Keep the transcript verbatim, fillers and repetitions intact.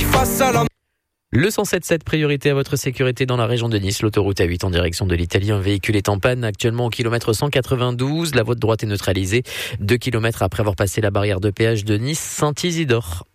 parti face à la... Le cent sept sept, priorité à votre sécurité dans la région de Nice. L'autoroute A huit en direction de l'Italie. Un véhicule est en panne actuellement au kilomètre cent quatre-vingt-douze. La voie de droite est neutralisée. Deux kilomètres après avoir passé la barrière de péage de Nice-Saint-Isidore.